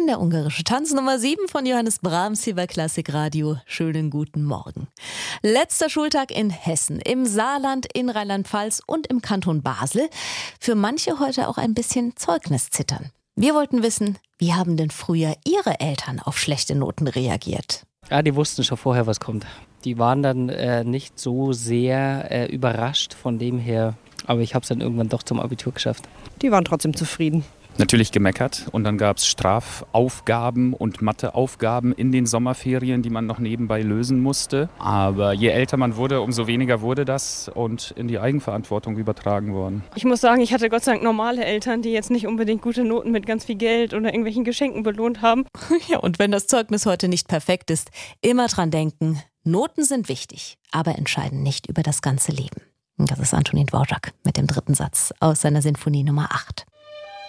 Beginn der ungarische Tanz Nummer 7 von Johannes Brahms hier bei Klassikradio. Schönen guten Morgen. Letzter Schultag in Hessen, im Saarland, in Rheinland-Pfalz und im Kanton Basel. Für manche heute auch ein bisschen Zeugniszittern. Wir wollten wissen, wie haben denn früher Ihre Eltern auf schlechte Noten reagiert? Ja, die wussten schon vorher, was kommt. Die waren dann nicht so sehr überrascht von dem her, aber ich habe es dann irgendwann doch zum Abitur geschafft. Die waren trotzdem zufrieden. Natürlich gemeckert und dann gab es Strafaufgaben und Matheaufgaben in den Sommerferien, die man noch nebenbei lösen musste. Aber je älter man wurde, umso weniger wurde das und in die Eigenverantwortung übertragen worden. Ich muss sagen, ich hatte Gott sei Dank normale Eltern, die jetzt nicht unbedingt gute Noten mit ganz viel Geld oder irgendwelchen Geschenken belohnt haben. Ja, und wenn das Zeugnis heute nicht perfekt ist, immer dran denken, Noten sind wichtig, aber entscheiden nicht über das ganze Leben. Das ist Antonín Dvořák mit dem 3. Satz aus seiner Sinfonie Nummer 8.